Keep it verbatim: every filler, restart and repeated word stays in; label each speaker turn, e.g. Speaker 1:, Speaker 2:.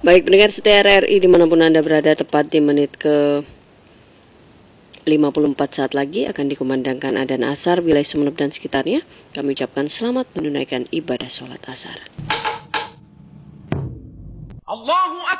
Speaker 1: Baik pendengar setia R R I dimanapun Anda berada, tepat di menit ke lima puluh empat saat lagi akan dikumandangkan adzan asar wilayah Sumeneb dan sekitarnya. Kami ucapkan selamat menunaikan ibadah sholat asar.
Speaker 2: Allahu Akbar.